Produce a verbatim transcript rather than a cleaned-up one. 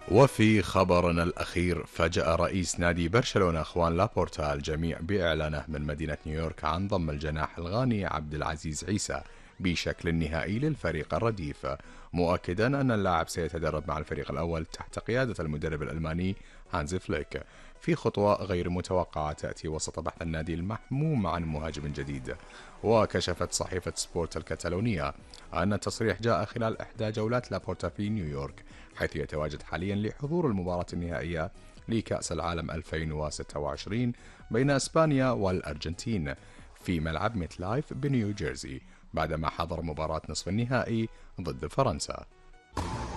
وفي خبرنا الأخير، فاجأ رئيس نادي برشلونة خوان لابورتا الجميع بإعلانه من مدينة نيويورك عن ضم الجناح الغاني عبد العزيز عيسى بشكل نهائي للفريق الرديف، مؤكدا أن اللاعب سيتدرب مع الفريق الأول تحت قيادة المدرب الألماني هانز فليك، في خطوة غير متوقعة تأتي وسط بحث النادي المحموم عن مهاجم جديد. وكشفت صحيفة سبورت الكتالونية أن التصريح جاء خلال إحدى جولات لابورتا في نيويورك، حيث يتواجد حاليا لحضور المباراة النهائية لكأس العالم ألفين وستة وعشرين بين إسبانيا والأرجنتين في ملعب ميت لايف بنيو جيرسي، بعدما حضر مباراة نصف النهائي ضد فرنسا.